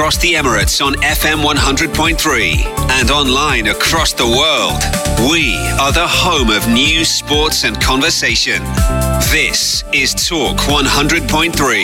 across the Emirates on FM 100.3 and online across the world. We are the home of news, sports and conversation. This is Talk 100.3.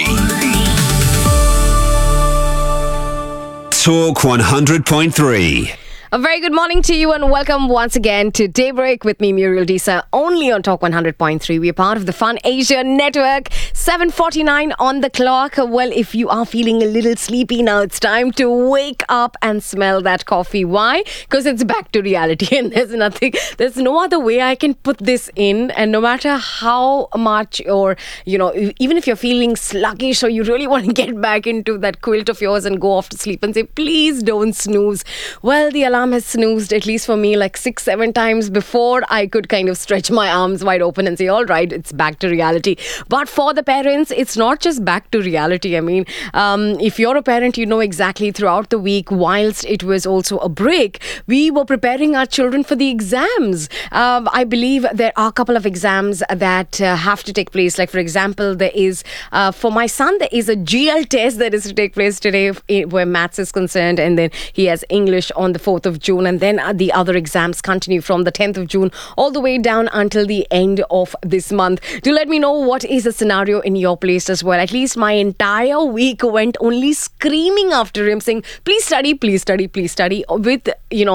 Talk 100.3. A very good morning to you and welcome once again to Daybreak with me, Muriel Disa, only on Talk 100.3. We are part of the Fun Asia Network. 7:49 on the clock. Well, if you are feeling a little sleepy now, it's time to wake up and smell that coffee. Why? Because it's back to reality and there's no other way I can put this in. And no matter how much or, even if you're feeling sluggish or you really want to get back into that quilt of yours and go off to sleep and say, please don't snooze. Well, the alarm has snoozed, at least for me, like 6-7 times before I could kind of stretch my arms wide open and say, all right, it's back to reality. But for the parents, it's not just back to reality. I mean, if you're a parent, you know exactly throughout the week, whilst it was also a break, we were preparing our children for the exams. I believe there are a couple of exams that have to take place. Like, for example, there is, for my son, there is a GL test that is to take place today where maths is concerned, and then he has English on the 4th of June, and then the other exams continue from the 10th of June all the way down until the end of this month. Do let me know what is the scenario in your place as well. At least my entire week went only screaming after him, saying, please study, please study, please study, with,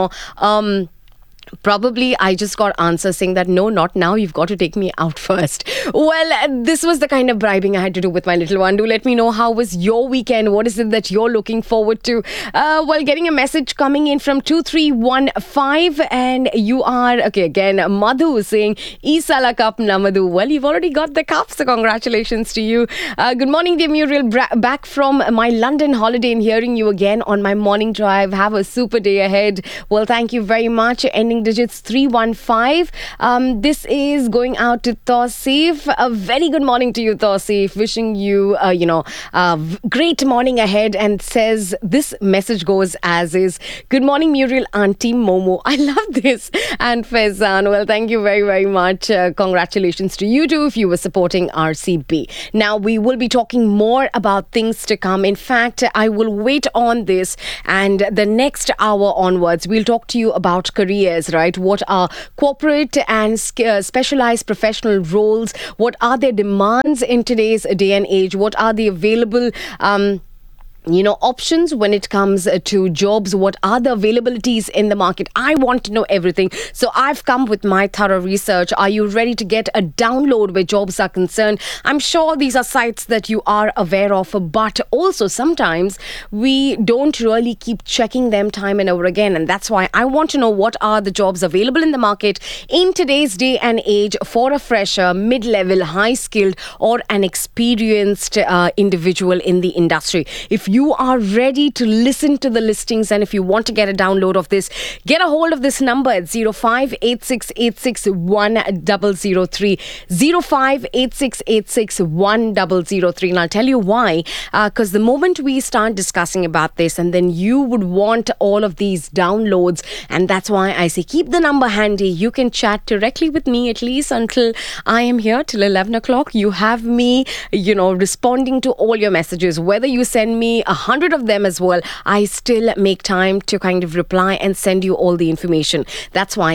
probably I just got answers saying that no, not now, you've got to take me out first. Well, this was the kind of bribing I had to do with my little one. Do let me know how was your weekend. What is it that you're looking forward to? Well, getting a message coming in from 2315, and you are, okay, again, Madhu saying, Isala Cup Namadu. Well, you've already got the cup, so congratulations to you. Good morning, dear Muriel. Back from my London holiday and hearing you again on my morning drive. Have a super day ahead. Well, thank you very much. Ending digits 315. This is going out to Tausif. A very good morning to you, Tausif. Wishing you, great morning ahead, and says this message goes as is. Good morning, Muriel Auntie Momo. I love this. And Faizan, well, thank you very, very much. Congratulations to you too if you were supporting RCB. Now, we will be talking more about things to come. In fact, I will wait on this, and the next hour onwards, we'll talk to you about careers, right? What are corporate and specialized professional roles? What are their demands in today's day and age? What are the available options when it comes to jobs? What are the availabilities in the market? I want to know everything. So I've come with my thorough research. Are you ready to get a download where jobs are concerned? I'm sure these are sites that you are aware of, but also sometimes we don't really keep checking them time and over again. And that's why I want to know what are the jobs available in the market in today's day and age for a fresher, mid-level, high-skilled, or an experienced individual in the industry. If you are ready to listen to the listings and if you want to get a download of this, get a hold of this number at 0586861003, 0586861003. And I'll tell you why. Because the moment we start discussing about this, and then you would want all of these downloads, and that's why I say keep the number handy. You can chat directly with me at least until I am here till 11 o'clock. You have me, responding to all your messages. Whether you send me 100 of them as well, I still make time to kind of reply and send you all the information. That's why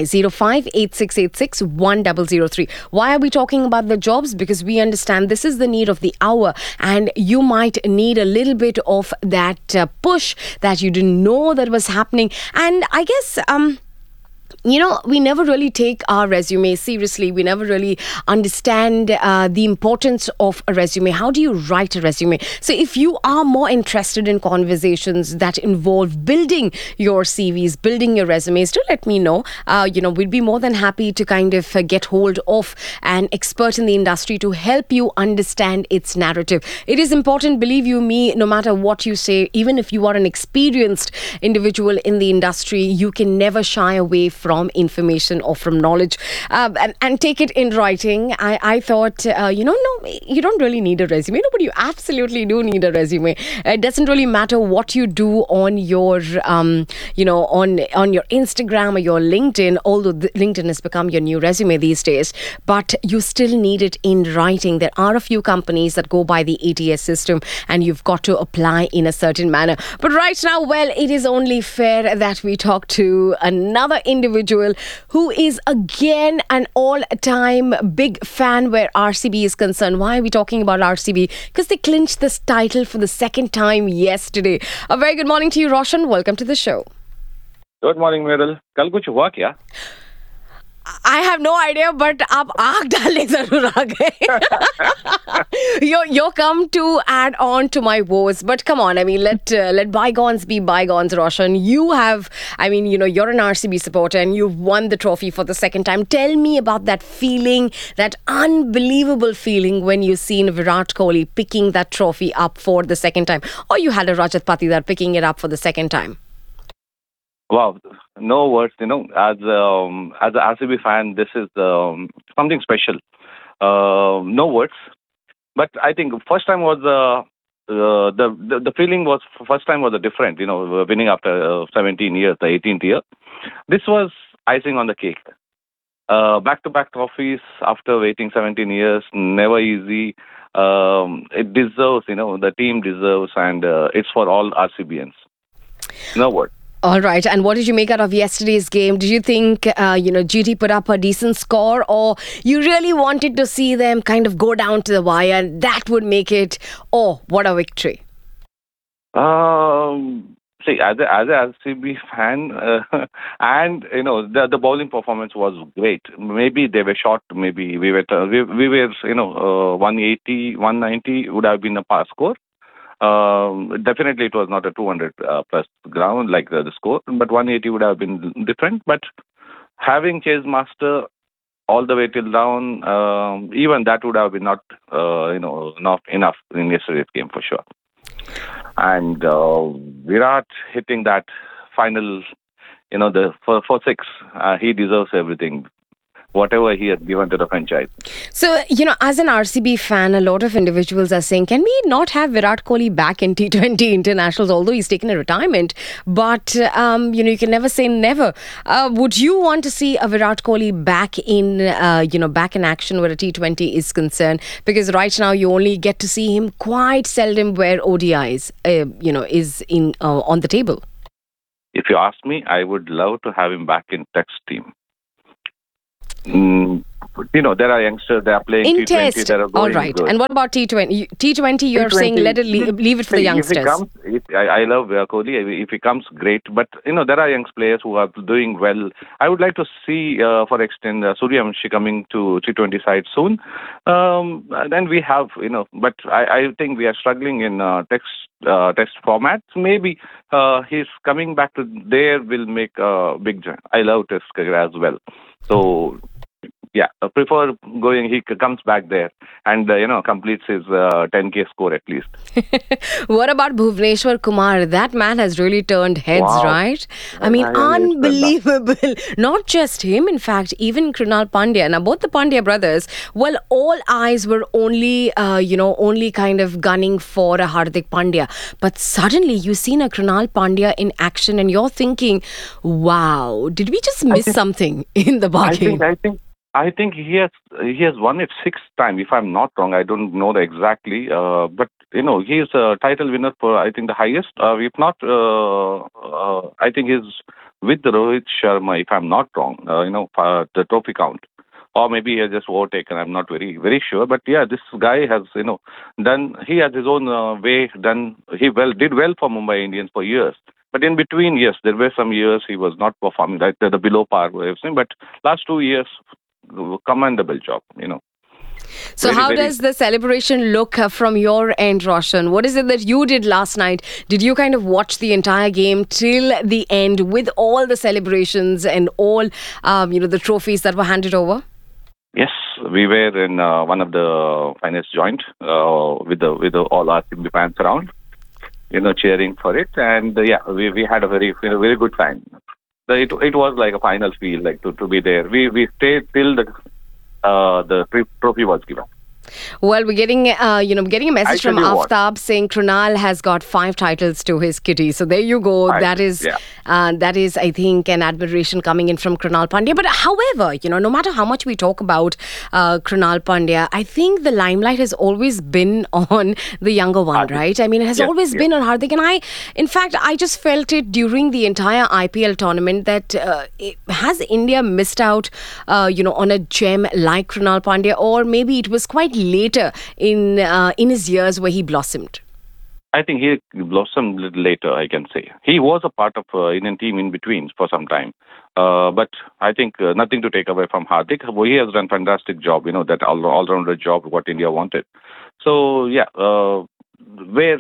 0586861003. Why are we talking about the jobs? Because we understand this is the need of the hour, and you might need a little bit of that push that you didn't know that was happening. And I guess we never really take our resume seriously. We never really understand the importance of a resume. How do you write a resume? So if you are more interested in conversations that involve building your CVs, building your resumes, do let me know. We'd be more than happy to kind of get hold of an expert in the industry to help you understand its narrative. It is important, believe you me, no matter what you say, even if you are an experienced individual in the industry, you can never shy away from information or from knowledge, and take it in writing. I thought, no, you don't really need a resume. No, but you absolutely do need a resume. It doesn't really matter what you do on your, on your Instagram or your LinkedIn, although LinkedIn has become your new resume these days, but you still need it in writing. There are a few companies that go by the ATS system, and you've got to apply in a certain manner. But right now, well, it is only fair that we talk to another individual who is again an all-time big fan where RCB is concerned. Why are we talking about RCB? Because they clinched this title for the second time yesterday. A very good morning to you, Roshan. Welcome to the show. Good morning, Meryl. कल कुछ हुआ क्या? I have no idea, but आप आग डालने जरूर आ गए. You're come to add on to my woes, but come on, I mean, let bygones be bygones, Roshan. You have, I mean, you're an RCB supporter and you've won the trophy for the second time. Tell me about that feeling, that unbelievable feeling when you seen Virat Kohli picking that trophy up for the second time, or you had a Rajat Patidar picking it up for the second time. Wow, no words. As an RCB fan, this is something special. No words. But I think first time was the feeling was first time was different. Winning after 17 years, the 18th year. This was icing on the cake. Back-to-back trophies after waiting 17 years, never easy. It deserves. The team deserves, and it's for all RCBians. No word. All right. And what did you make out of yesterday's game? Did you think, GT put up a decent score, or you really wanted to see them kind of go down to the wire and that would make it, oh, what a victory? See, as a RCB fan, and the bowling performance was great. Maybe they were short. Maybe we were 180, 190 would have been a pass score. Definitely it was not a 200 plus ground like the score, but 180 would have been different. But having Chase Master all the way till down, even that would have been not enough in yesterday's game for sure. And Virat hitting that final, the for six, he deserves everything. Whatever he has given to the franchise. So, as an RCB fan, a lot of individuals are saying, can we not have Virat Kohli back in T20 internationals, although he's taken a retirement? But, you can never say never. Would you want to see a Virat Kohli back in action where a T20 is concerned? Because right now you only get to see him quite seldom where ODIs, is in on the table. If you ask me, I would love to have him back in Test team. There are youngsters, they are playing in T20. Test. All right. Good. And what about T20? T20, you're saying let it leave it for the youngsters. I love Kohli. If he comes, great. But, there are young players who are doing well. I would like to see, for extent, Suryavanshi coming to T20 side soon. Then we have, but I think we are struggling in test formats. Maybe he's coming back to there will make a big jump. I love Test cricket as well. So, yeah, I prefer he comes back there and, completes his 10K score at least. What about Bhuvneshwar Kumar? That man has really turned heads, wow. Right? I mean, unbelievable. Not just him, in fact, even Krunal Pandya. Now, both the Pandya brothers, well, all eyes were only kind of gunning for a Hardik Pandya. But suddenly, you've seen a Krunal Pandya in action and you're thinking, wow, did we just miss something in the bargain? I think he has won it 6th time, if I'm not wrong. I don't know exactly, but he is a title winner for I think the highest. If not, I think he's with Rohit Sharma, if I'm not wrong. The trophy count, or maybe he has just overtaken. I'm not very very sure, but yeah, this guy has done. He has his own way done. He did well for Mumbai Indians for years. But in between, yes, there were some years he was not performing like the below par way of saying. But last 2 years, commendable job, So how does the celebration look from your end, Roshan? What is it that you did last night? Did you kind of watch the entire game till the end with all the celebrations and all, the trophies that were handed over? Yes, we were in one of the finest joint with all our fans around, cheering for it. And we had a very good time. it was like a final feel, like to be there. We stayed till the trophy was given. Well, we're getting a message from Aftab saying Krunal has got 5 titles to his kitty. So there you go. That is, I think, an admiration coming in from Krunal Pandya. But however, no matter how much we talk about Krunal Pandya, I think the limelight has always been on the younger one, right? I mean, it has always been on Hardik. And I just felt it during the entire IPL tournament that has India missed out, on a gem like Krunal Pandya, or maybe it was quite later in his years where he blossomed? I think he blossomed a little later, I can say. He was a part of Indian team in between for some time. But I think nothing to take away from Hardik. He has done a fantastic job, that all-rounder job, what India wanted. So, where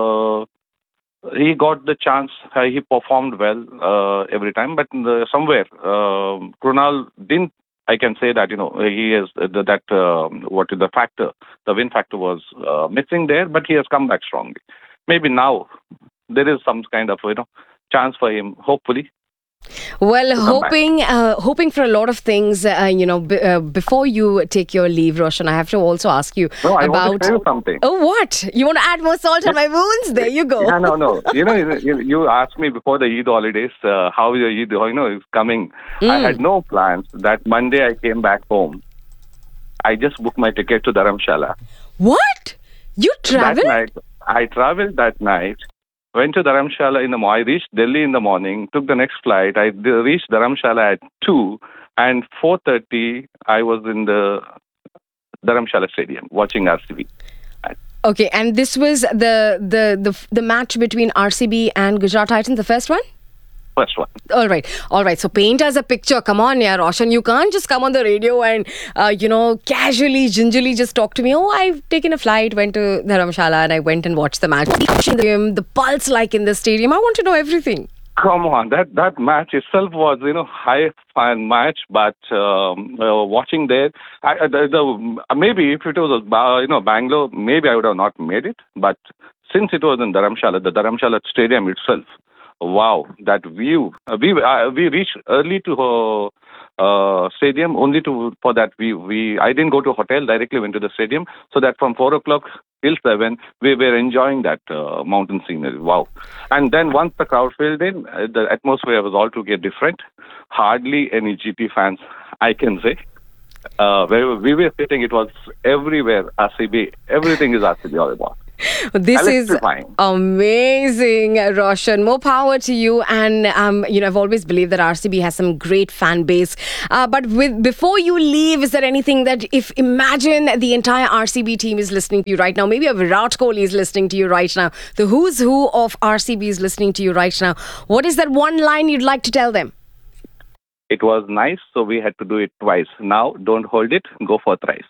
he got the chance, he performed well every time. But somewhere, Krunal didn't, I can say that, he has what is the factor? The win factor was missing there, but he has come back strongly. Maybe now there is some kind of, chance for him, hopefully. Well, hoping for a lot of things, before you take your leave, Roshan, I have to also ask you about... I want to tell you something. Oh, what? You want to add more salt on my wounds? There you go. Yeah, no. You asked me before the Eid holidays, how your Eid, is coming. I had no plans. That Monday I came back home. I just booked my ticket to Dharamshala. What? You traveled? That night, I traveled that night. Went to Dharamshala in the morning. I reached Delhi in the morning, took the next flight. I reached Dharamshala at 2, and 4:30 I was in the Dharamshala Stadium watching RCB. Okay, and this was the match between RCB and Gujarat Titans, the first one? First one. All right. So paint us a picture. Come on, yeah, Roshan. You can't just come on the radio and, casually, gingerly just talk to me. Oh, I've taken a flight, went to Dharamshala and I went and watched the match. The pulse like in the stadium. I want to know everything. Come on. That match itself was, high fun match, but watching there, maybe if it was, Bangalore, maybe I would have not made it. But since it was in Dharamshala, the Dharamshala Stadium itself, wow, that view. We reached early to stadium only for that view. I didn't go to a hotel, directly went to the stadium, so that from 4 o'clock till 7, we were enjoying that mountain scenery. Wow. And then once the crowd filled in, the atmosphere was altogether different. Hardly any GT fans, I can say. Where we were sitting, it was everywhere RCB. Everything is RCB all about. This is amazing, Roshan. More power to you. And, I've always believed that RCB has some great fan base. But before you leave, is there anything that imagine the entire RCB team is listening to you right now? Maybe a Virat Kohli is listening to you right now. The who's who of RCB is listening to you right now. What is that one line you'd like to tell them? It was nice, so we had to do it twice. Now, don't hold it, go for thrice.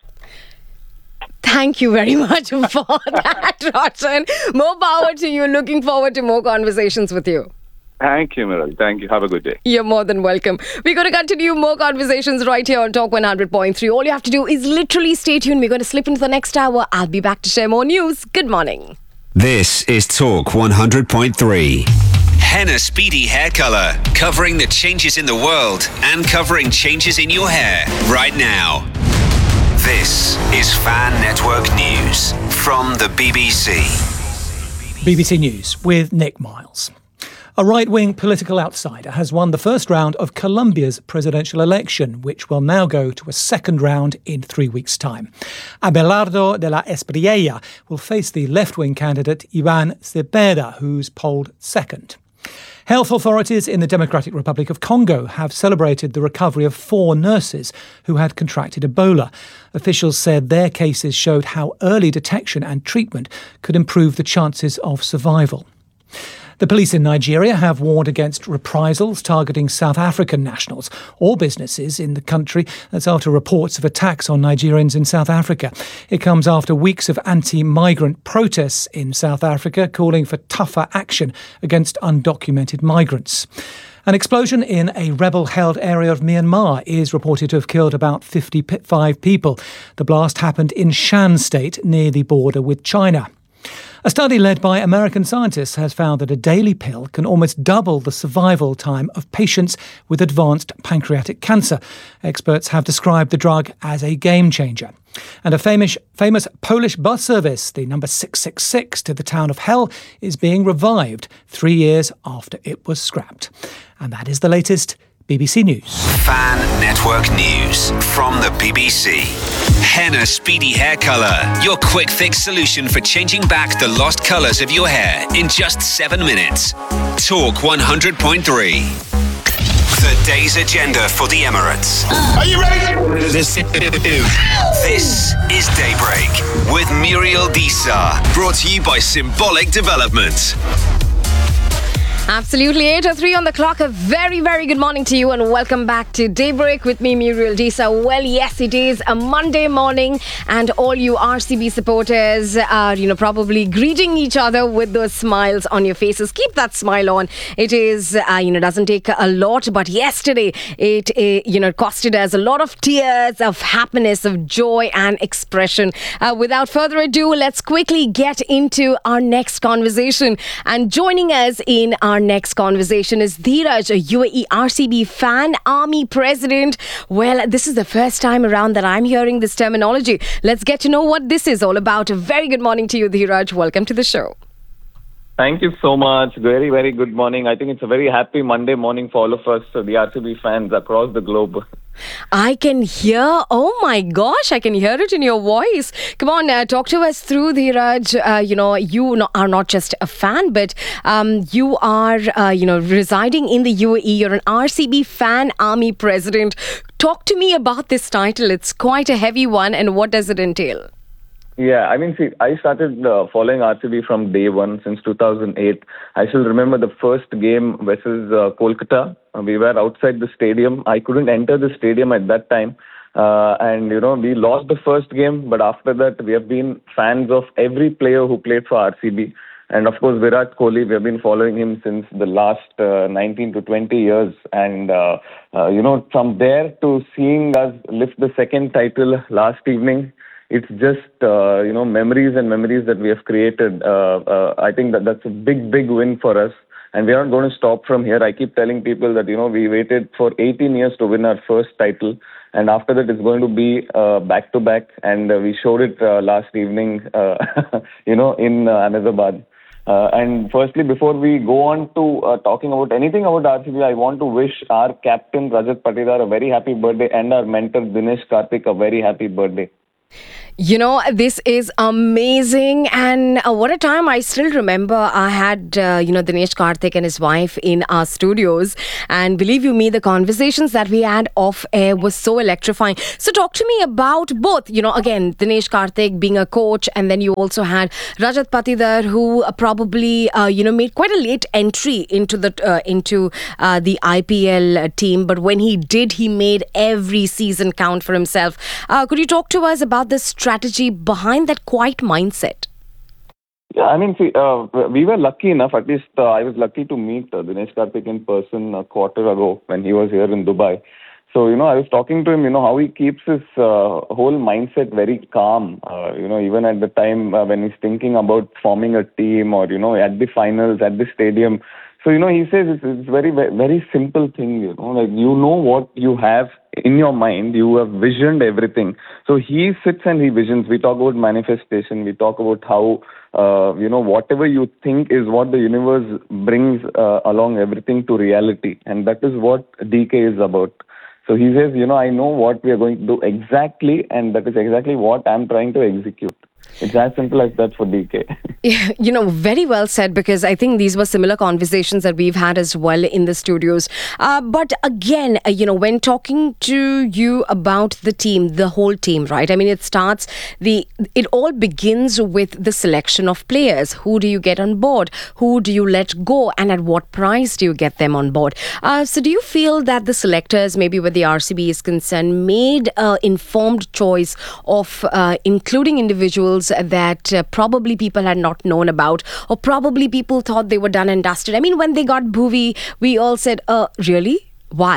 Thank you very much for that, Roshan. More power to you. Looking forward to more conversations with you. Thank you, Miral. Thank you. Have a good day. You're more than welcome. We're going to continue more conversations right here on Talk 100.3. All you have to do is literally stay tuned. We're going to slip into the next hour. I'll be back to share more news. Good morning. This is Talk 100.3. Henna Speedy Hair Colour, covering the changes in the world and covering changes in your hair right now. This is Fan Network News from the BBC. BBC News with Nick Miles. A right-wing political outsider has won the first round of Colombia's presidential election, which will now go to a second round in 3 weeks' time. Abelardo de la Espriella will face the left-wing candidate Iván Cepeda, who's polled second. Health authorities in the Democratic Republic of Congo have celebrated the recovery of 4 nurses who had contracted Ebola. Officials said their cases showed how early detection and treatment could improve the chances of survival. The police in Nigeria have warned against reprisals targeting South African nationals or businesses in the country. That's after reports of attacks on Nigerians in South Africa. It comes after weeks of anti-migrant protests in South Africa calling for tougher action against undocumented migrants. An explosion in a rebel-held area of Myanmar is reported to have killed about 55 people. The blast happened in Shan State near the border with China. A study led by American scientists has found that a daily pill can almost double the survival time of patients with advanced pancreatic cancer. Experts have described the drug as a game changer. And a famous Polish bus service, the number 666 to the town of Hell, is being revived 3 years after it was scrapped. And that is the latest BBC News. Fan Network News from the BBC. Henna Speedy Hair Colour. Your quick fix solution for changing back the lost colours of your hair in just 7 minutes. Talk 100.3. The day's agenda for the Emirates. Are you ready? This is Daybreak with Muriel Disa. Brought to you by Symbolic Development. Absolutely, 8:03 on the clock. A very, very good morning to you and welcome back to Daybreak with me, Muriel Disa. Well, yes, it is a Monday morning and all you RCB supporters are, probably greeting each other with those smiles on your faces. Keep that smile on. It is, doesn't take a lot, but yesterday it costed us a lot of tears of happiness, of joy and expression. Without further ado, let's quickly get into our next conversation. And joining us in our next conversation is Dheeraj, a UAE RCB fan army president. Well, this is the first time around that I'm hearing this terminology. Let's get to know what this is all about. A very good morning to you, Dheeraj. Welcome to the show. Thank you so much. Very, very good morning. I think it's a very happy Monday morning for all of us, the RCB fans across the globe. I can hear, oh my gosh, I can hear it in your voice. Come on, talk to us through, Dheeraj. You are not just a fan, but you are, residing in the UAE. You're an RCB fan army president. Talk to me about this title. It's quite a heavy one. And what does it entail? Yeah, I started following RCB from day one since 2008. I still remember the first game versus Kolkata. We were outside the stadium. I couldn't enter the stadium at that time. We lost the first game. But after that, we have been fans of every player who played for RCB. And of course, Virat Kohli, we have been following him since the last 19 to 20 years. And, from there to seeing us lift the second title last evening, it's just, memories and memories that we have created. I think that's a big, big win for us. And we're not going to stop from here. I keep telling people that, we waited for 18 years to win our first title. And after that, it's going to be back-to-back. And we showed it last evening, in Ahmedabad. And firstly, before we go on to talking about anything about RCB, I want to wish our captain, Rajat Patidar, a very happy birthday. And our mentor, Dinesh Karthik, a very happy birthday. This is amazing. And what a time. I still remember I had, Dinesh Karthik and his wife in our studios. And believe you me, the conversations that we had off air was so electrifying. So talk to me about both, again, Dinesh Karthik being a coach. And then you also had Rajat Patidar, who probably, made quite a late entry into the IPL team. But when he did, he made every season count for himself. Could you talk to us about the strategy behind that quiet mindset? Yeah, we were lucky enough, at least I was lucky to meet Dinesh Karthik in person a quarter ago when he was here in Dubai. So, I was talking to him, how he keeps his whole mindset very calm, even at the time when he's thinking about forming a team or, at the finals, at the stadium. So, he says it's very, very simple thing, what you have in your mind, you have visioned everything. So he sits and he visions. We talk about manifestation. We talk about how, whatever you think is what the universe brings along everything to reality. And that is what DK is about. So he says, I know what we are going to do exactly, and that is exactly what I'm trying to execute. It's as simple as that for DK. Yeah, very well said, because I think these were similar conversations that we've had as well in the studios. But again, when talking to you about the team, the whole team, right? It all begins with the selection of players. Who do you get on board? Who do you let go? And at what price do you get them on board? So do you feel that the selectors, maybe where the RCB is concerned, made an informed choice of including individuals that probably people had not known about, or probably people thought they were done and dusted? When they got Bhuvi, we all said, really? Why?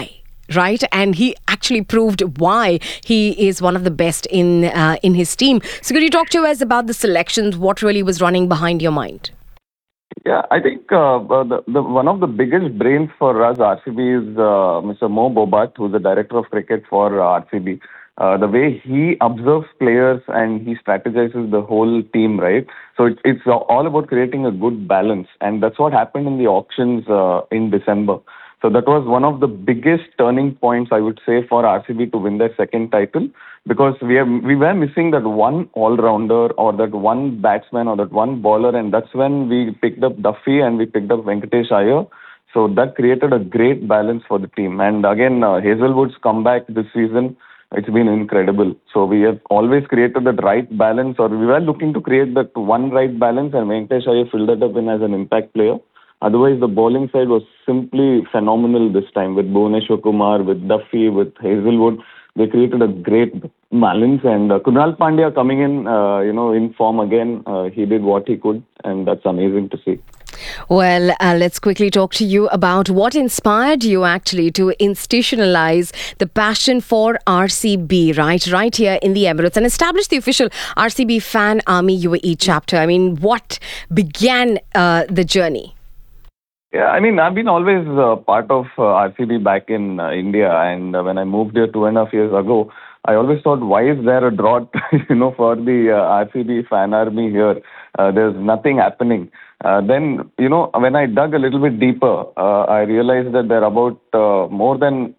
right? And he actually proved why he is one of the best in his team. So could you talk to us about the selections? What really was running behind your mind? Yeah, I think the one of the biggest brains for us RCB is Mr. Mo Bobat, who's the director of cricket for RCB. The way he observes players and he strategizes the whole team, right? So it's all about creating a good balance, and that's what happened in the auctions in December. So that was one of the biggest turning points, I would say, for RCB to win their second title, because we were missing that one all-rounder or that one batsman or that one bowler, and that's when we picked up Duffy and we picked up Venkatesh Iyer. So that created a great balance for the team. And again, Hazelwood's comeback this season, it's been incredible. So we have always created that right balance, or we were looking to create that one right balance, and Venkatesh Iyer filled that up in as an impact player. Otherwise, the bowling side was simply phenomenal this time with Bhuvneshwar Kumar, with Duffy, with Hazelwood. They created a great balance, and Kunal Pandya coming in form again. He did what he could, and that's amazing to see. Well, let's quickly talk to you about what inspired you actually to institutionalize the passion for RCB, right here in the Emirates, and establish the official RCB Fan Army UAE chapter. I mean, what began the journey? Yeah, I mean, I've been always part of RCB back in India, and when I moved here 2.5 years ago, I always thought, why is there a drought, for the RCB fan army here? There's nothing happening. Then, when I dug a little bit deeper, I realized that there are about more than,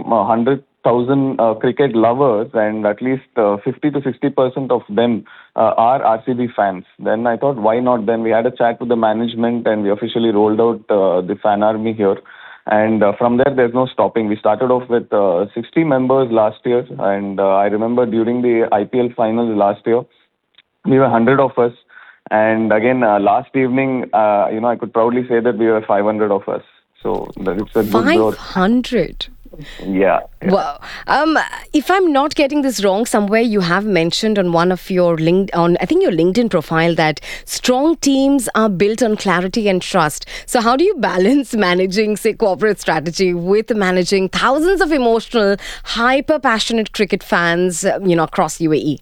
100,000 cricket lovers, and at least 50 to 60% of them are RCB fans. Then I thought, why not? Then we had a chat with the management, and we officially rolled out the fan army here. And from there, there's no stopping. We started off with 60 members last year. And I remember during the IPL finals last year, we were 100 of us. And again, last evening, I could proudly say that we were 500 of us. So it's a good growth. 500? Yeah. Wow. If I'm not getting this wrong, somewhere you have mentioned on one of your your LinkedIn profile that strong teams are built on clarity and trust. So how do you balance managing, say, corporate strategy with managing thousands of emotional, hyper passionate cricket fans, across UAE?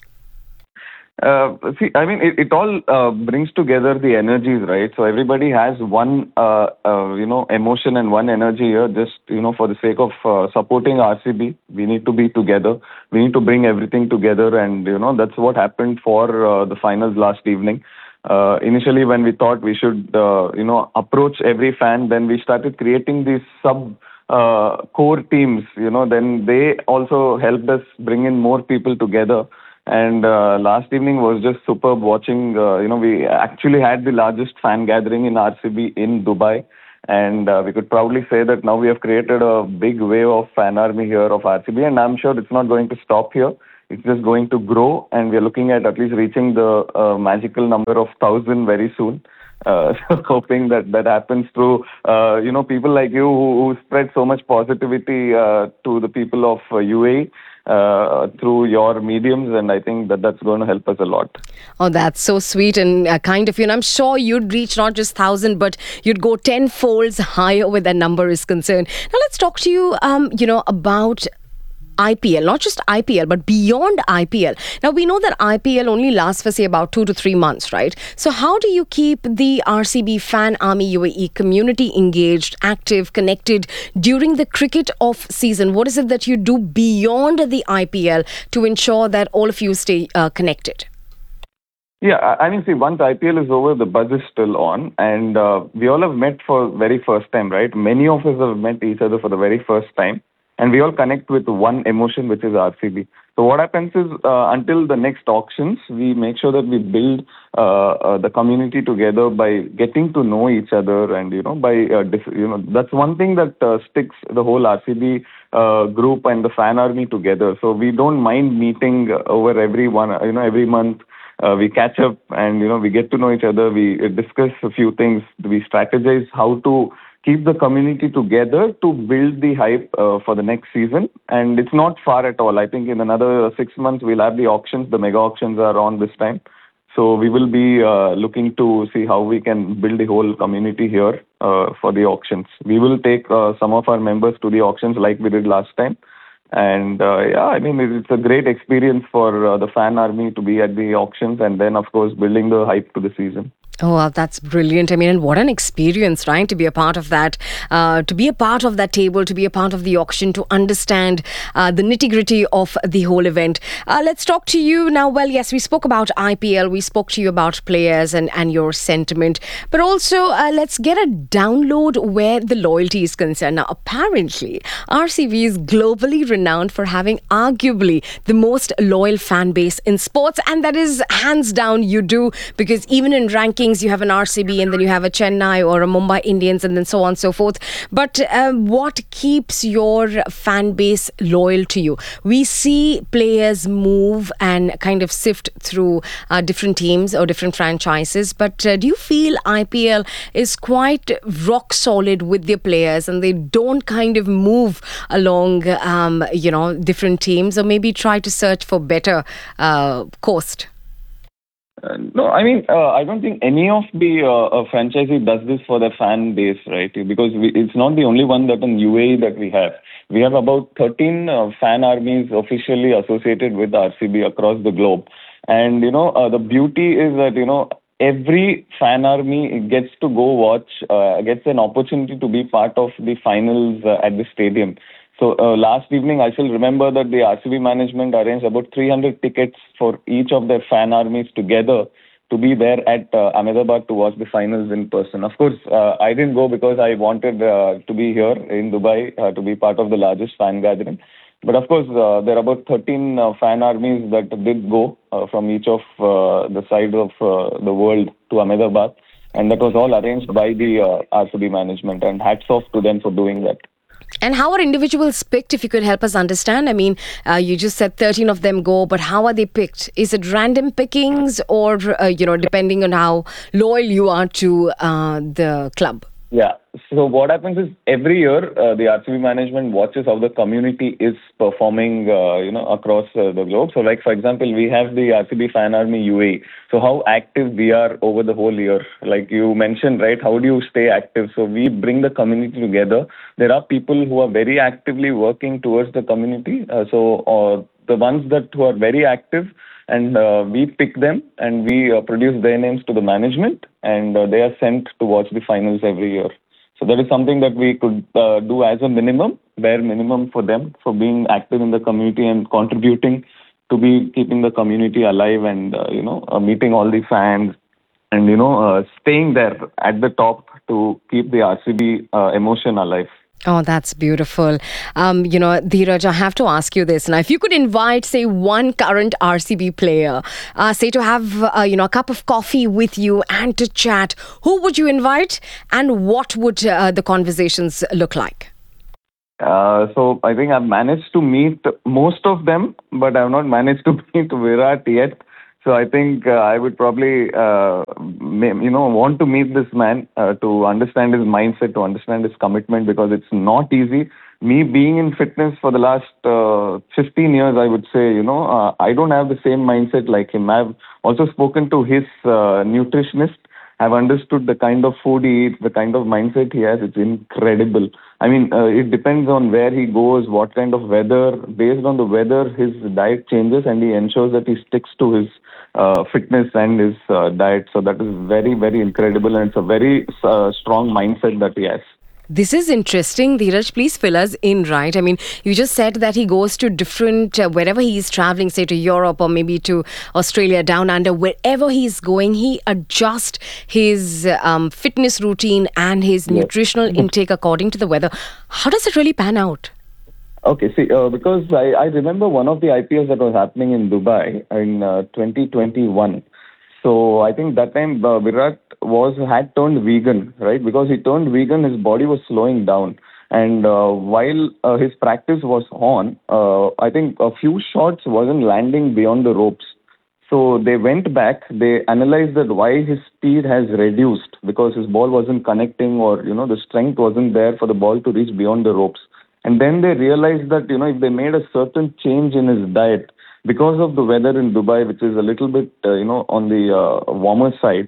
It all brings together the energies, right? So everybody has one, emotion and one energy here. Just, for the sake of supporting RCB, we need to be together. We need to bring everything together, and that's what happened for the finals last evening. Initially, when we thought we should, approach every fan, then we started creating these core teams. Then they also helped us bring in more people together. And last evening was just superb watching. We actually had the largest fan gathering in RCB in Dubai. And we could proudly say that now we have created a big wave of fan army here of RCB. And I'm sure it's not going to stop here. It's just going to grow. And we're looking at least reaching the magical number of 1,000 very soon. So hoping that happens through, people like you who spread so much positivity to the people of UAE. Through your mediums, and I think that's going to help us a lot. Oh, that's so sweet and kind of you. And I'm sure you'd reach not just 1,000, but you'd go 10 folds higher where that number is concerned. Now let's talk to you, about IPL, not just IPL, but beyond IPL. Now, we know that IPL only lasts for, say, about 2 to 3 months, right? So how do you keep the RCB Fan Army UAE community engaged, active, connected during the cricket off season? What is it that you do beyond the IPL to ensure that all of you stay connected? Yeah, once IPL is over, the buzz is still on, and we all have met for the very first time, right? Many of us have met each other for the very first time. And we all connect with one emotion, which is RCB. So what happens is, until the next auctions, we make sure that we build the community together by getting to know each other, and that's one thing that sticks the whole RCB group and the fan army together. So we don't mind meeting over every month. We catch up, and we get to know each other. We discuss a few things. We strategize how to keep the community together to build the hype for the next season. And it's not far at all. I think in another 6 months, we'll have the auctions. The mega auctions are on this time. So we will be looking to see how we can build the whole community here for the auctions. We will take some of our members to the auctions like we did last time. And yeah, I mean, it's a great experience for the fan army to be at the auctions and then, of course, building the hype to the season. Oh, well, that's brilliant. I mean, and what an experience, right? To be a part of that, to be a part of that table, to be a part of the auction, to understand the nitty gritty of the whole event. Let's talk to you now. Well, yes, we spoke about IPL. We spoke to you about players and your sentiment. But also, let's get a download where the loyalty is concerned. Now, apparently, RCB is globally renowned for having arguably the most loyal fan base in sports. And that is hands down you do, because even in rankings, you have an RCB and then you have a Chennai or a Mumbai Indians and then so on and so forth. But what keeps your fan base loyal to you? We see players move and kind of sift through different teams or different franchises. But do you feel IPL is quite rock solid with their players and they don't kind of move along, different teams, or maybe try to search for better coast? No, I mean, I don't think any of the franchisee does this for their fan base, right? Because it's not the only one that in UAE that we have. We have about 13 fan armies officially associated with RCB across the globe. And, the beauty is that, every fan army gets to go watch, gets an opportunity to be part of the finals at the stadium. So last evening, I still remember that the RCB management arranged about 300 tickets for each of their fan armies together to be there at Ahmedabad to watch the finals in person. Of course, I didn't go because I wanted to be here in Dubai to be part of the largest fan gathering. But of course, there are about 13 fan armies that did go from each of the sides of the world to Ahmedabad. And that was all arranged by the RCB management. And hats off to them for doing that. And how are individuals picked, if you could help us understand? I mean, you just said 13 of them go, but how are they picked? Is it random pickings or, depending on how loyal you are to the club? Yeah. So what happens is every year the RCB management watches how the community is performing, across the globe. So like, for example, we have the RCB Fan Army UAE. So how active we are over the whole year. Like you mentioned, right? How do you stay active? So we bring the community together. There are people who are very actively working towards the community. The ones who are very active, and we pick them and we produce their names to the management, and they are sent to watch the finals every year. So that is something that we could do as a bare minimum for them, for being active in the community and contributing to be keeping the community alive and, meeting all the fans and, staying there at the top to keep the RCB emotion alive. Oh, that's beautiful. Dheeraj, I have to ask you this. Now, if you could invite, say, one current RCB player, say to have, a cup of coffee with you and to chat, who would you invite and what would the conversations look like? So I think I've managed to meet most of them, but I've not managed to meet Virat yet. So I think I would probably, want to meet this man to understand his mindset, to understand his commitment, because it's not easy. Me being in fitness for the last 15 years, I would say, I don't have the same mindset like him. I've also spoken to his nutritionist. I've understood the kind of food he eats, the kind of mindset he has. It's incredible. I mean, it depends on where he goes, what kind of weather. Based on the weather, his diet changes and he ensures that he sticks to his fitness and his diet. So that is very, very incredible, and it's a very strong mindset that he has. This is interesting. Dheeraj, please fill us in, right? I mean, you just said that he goes to different, wherever he is traveling, say to Europe or maybe to Australia, down under, wherever he is going, he adjusts his fitness routine and his nutritional intake according to the weather. How does it really pan out? Okay, see, because I remember one of the IPLs that was happening in Dubai in 2021. So I think that time Virat had turned vegan, right? Because he turned vegan, his body was slowing down. And while his practice was on, I think a few shots wasn't landing beyond the ropes. So they went back, they analyzed that why his speed has reduced, because his ball wasn't connecting, or, the strength wasn't there for the ball to reach beyond the ropes. And then they realized that, if they made a certain change in his diet, because of the weather in Dubai, which is a little bit, on the warmer side,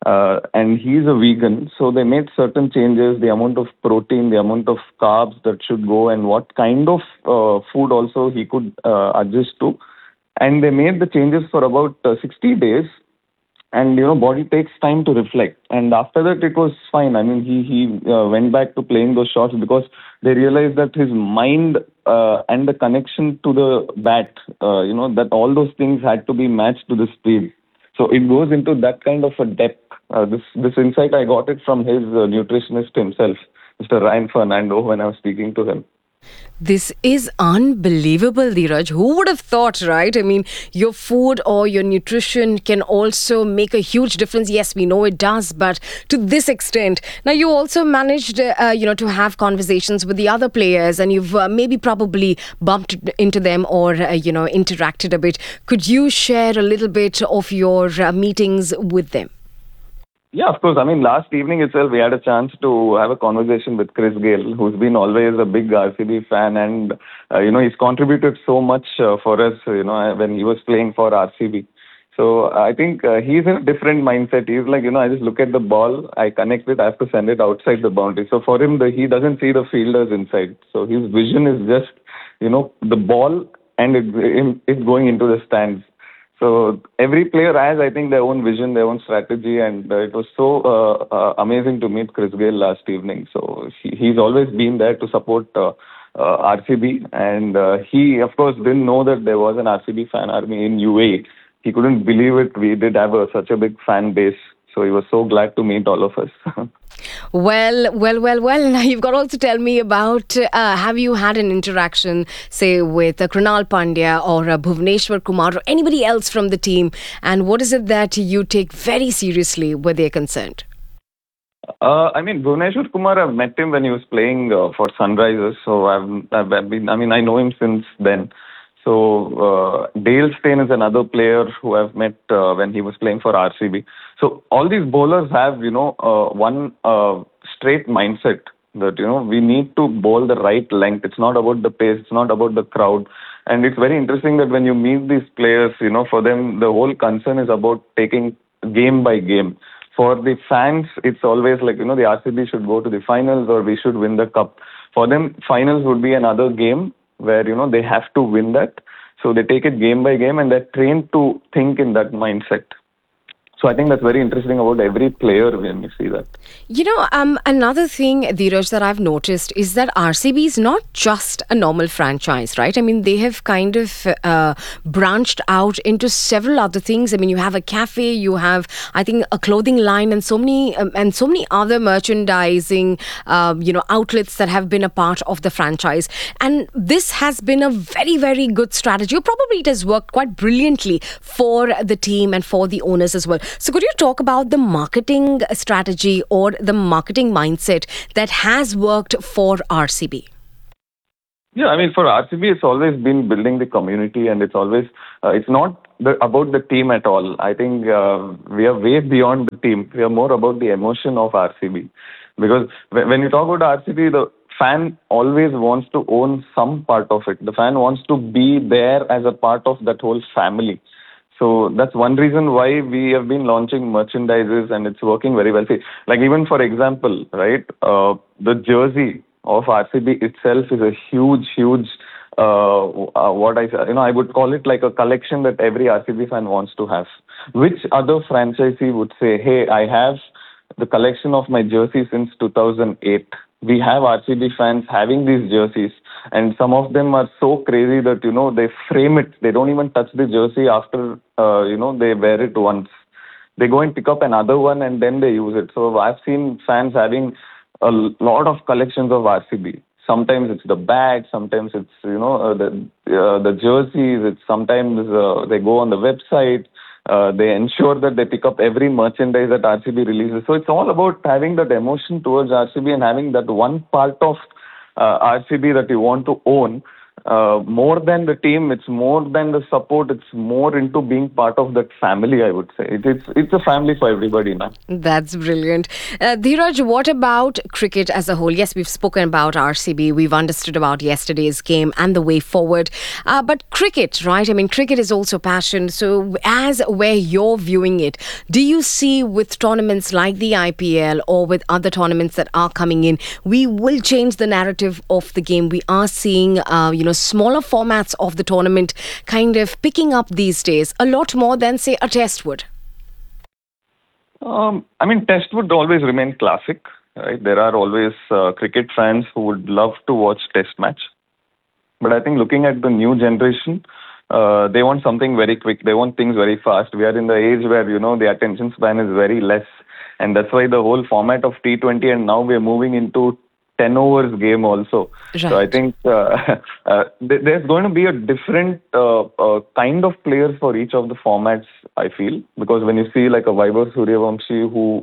and he's a vegan, so they made certain changes, the amount of protein, the amount of carbs that should go, and what kind of food also he could adjust to. And they made the changes for about 60 days. And body takes time to reflect, and after that it was fine. I mean, he went back to playing those shots because they realized that his mind and the connection to the bat, that all those things had to be matched to the speed. So it goes into that kind of a depth. This insight, I got it from his nutritionist himself, Mr. Ryan Fernando, when I was speaking to him. This is unbelievable, Dheeraj. Who would have thought, right? I mean, your food or your nutrition can also make a huge difference. Yes, we know it does, but to this extent. Now, you also managed, to have conversations with the other players, and you've maybe probably bumped into them or, interacted a bit. Could you share a little bit of your meetings with them? Yeah, of course. I mean, last evening itself, we had a chance to have a conversation with Chris Gayle, who's been always a big RCB fan, and he's contributed so much for us, when he was playing for RCB. So I think he's in a different mindset. He's like, I just look at the ball, I connect it, I have to send it outside the boundary. So for him, he doesn't see the fielders inside. So his vision is just, the ball, and it's going into the stands. So every player has, I think, their own vision, their own strategy, and it was so amazing to meet Chris Gayle last evening. So he's always been there to support RCB, and he, of course, didn't know that there was an RCB fan army in UAE. He couldn't believe it. We did have such a big fan base. So he was so glad to meet all of us. Well. Now you've got to also tell me about, have you had an interaction, say, with Krunal Pandya or Bhuvneshwar Kumar or anybody else from the team? And what is it that you take very seriously where they're concerned? Bhuvneshwar Kumar, I've met him when he was playing for Sunrisers. So I know him since then. So Dale Steyn is another player who I've met when he was playing for RCB. So all these bowlers have, one straight mindset that, we need to bowl the right length. It's not about the pace. It's not about the crowd. And it's very interesting that when you meet these players, for them, the whole concern is about taking game by game. For the fans, it's always like, the RCB should go to the finals or we should win the cup. For them, finals would be another game where, they have to win that. So they take it game by game, and they're trained to think in that mindset. So I think that's very interesting about every player when you see that. Another thing, Dheeraj, that I've noticed is that RCB is not just a normal franchise, right? I mean, they have kind of branched out into several other things. I mean, you have a cafe, you have, I think, a clothing line, and so many other merchandising, outlets that have been a part of the franchise. And this has been a very, very good strategy. Probably it has worked quite brilliantly for the team and for the owners as well. So could you talk about the marketing strategy or the marketing mindset that has worked for RCB? Yeah, for RCB, it's always been building the community, and it's always, it's not about the team at all. I think we are way beyond the team. We are more about the emotion of RCB. Because when you talk about RCB, the fan always wants to own some part of it. The fan wants to be there as a part of that whole family. So that's one reason why we have been launching merchandises, and it's working very well. See, like even for example, right, the jersey of RCB itself is a huge, I would call it like a collection that every RCB fan wants to have. Which other franchisee would say, hey, I have the collection of my jersey since 2008. We have RCB fans having these jerseys, and some of them are so crazy that, they frame it. They don't even touch the jersey after, they wear it once. They go and pick up another one and then they use it. So I've seen fans having a lot of collections of RCB. Sometimes it's the bag, sometimes it's, the jerseys, it's sometimes they go on the website. They ensure that they pick up every merchandise that RCB releases. So it's all about having that emotion towards RCB and having that one part of RCB that you want to own. more than the team, it's more than the support, it's more into being part of that family, I would say. It's a family for everybody now. That's brilliant. Dheeraj, what about cricket as a whole? Yes, we've spoken about RCB. We've understood about yesterday's game and the way forward. But cricket, right? I mean, cricket is also passion. So as where you're viewing it, do you see with tournaments like the IPL or with other tournaments that are coming in, we will change the narrative of the game? We are seeing, smaller formats of the tournament kind of picking up these days a lot more than, say, a test would. Test would always remain classic, right? There are always cricket fans who would love to watch test match. But I think looking at the new generation, they want something very quick. They want things very fast. We are in the age where, the attention span is very less. And that's why the whole format of T20, and now we're moving into 10 overs game also. Right. So I think there's going to be a different kind of players for each of the formats, I feel. Because when you see like a Vaibhav Suryavanshi who,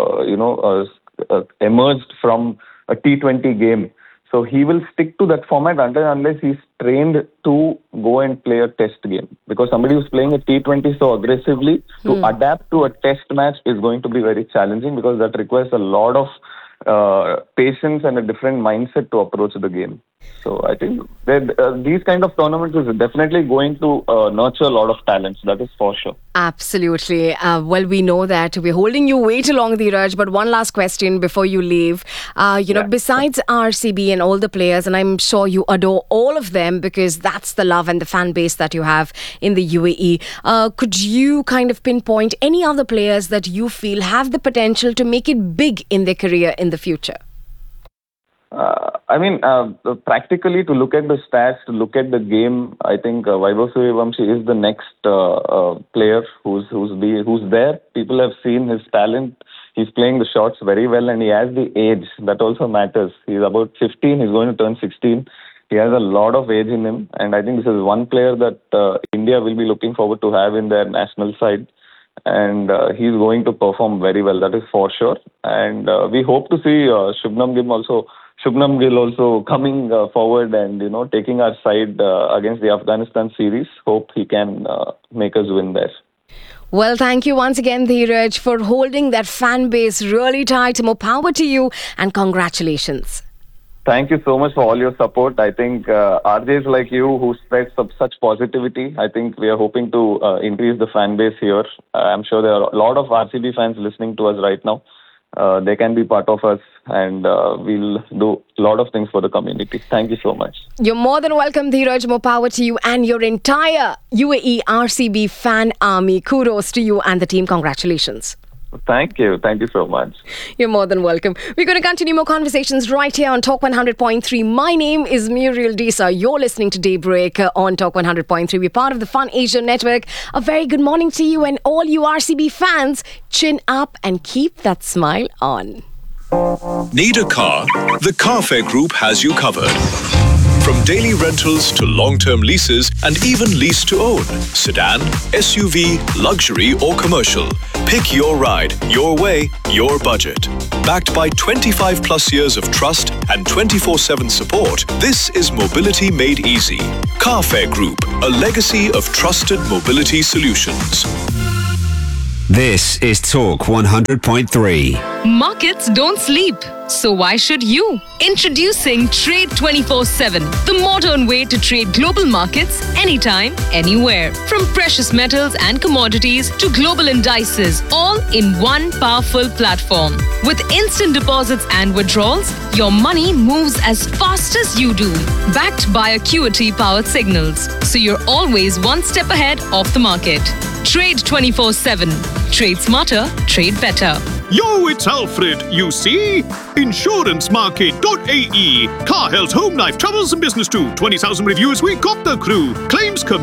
emerged from a T20 game, so he will stick to that format unless he's trained to go and play a test game. Because somebody who's playing a T20 so aggressively, to adapt to a test match is going to be very challenging, because that requires a lot of patience and a different mindset to approach the game. So I think that these kind of tournaments is definitely going to nurture a lot of talents. That is for sure. Absolutely. Well, we know that we're holding you way too long, Dheeraj. But one last question before you leave. Besides RCB and all the players, and I'm sure you adore all of them because that's the love and the fan base that you have in the UAE. Could you kind of pinpoint any other players that you feel have the potential to make it big in their career in the future? Practically, to look at the stats, to look at the game, I think Vaibhav Suryavanshi is the next player who's there. People have seen his talent. He's playing the shots very well, and he has the age. That also matters. He's about 15. He's going to turn 16. He has a lot of age in him, and I think this is one player that India will be looking forward to have in their national side. And he's going to perform very well. That is for sure. And we hope to see Shubman Gill also coming forward and taking our side against the Afghanistan series. Hope he can make us win there. Well, thank you once again, Dheeraj, for holding that fan base really tight. More power to you and congratulations. Thank you so much for all your support. I think RJs like you who spread such positivity, I think we are hoping to increase the fan base here. I'm sure there are a lot of RCB fans listening to us right now. They can be part of us, and we'll do a lot of things for the community. Thank you so much. You're more than welcome, Dheeraj. More power to you and your entire UAE RCB fan army. Kudos to you and the team. Congratulations. Thank you. Thank you so much. You're more than welcome. We're going to continue more conversations right here on Talk 100.3. My name is Muriel Disa. You're listening to Daybreak on Talk 100.3. We're part of the Fun Asia Network. A very good morning to you, and all you RCB fans. Chin up and keep that smile on. Need a car? The Carfair Group has you covered. From daily rentals to long-term leases and even lease to own. Sedan, SUV, luxury or commercial. Pick your ride, your way, your budget. Backed by 25 plus years of trust and 24/7 support, this is mobility made easy. Carfair Group, a legacy of trusted mobility solutions. This is Talk 100.3. Markets don't sleep, so why should you? Introducing Trade 24/7, the modern way to trade global markets anytime, anywhere. From precious metals and commodities to global indices, all in one powerful platform. With instant deposits and withdrawals, your money moves as fast as you do. Backed by Acuity-powered signals, so you're always one step ahead of the market. Trade 24/7. Trade smarter, trade better. Yo, it's Alfred, you see? InsuranceMarket.ae. Car, health, home life, travels and business too. 20,000 reviews, we got the crew. Claims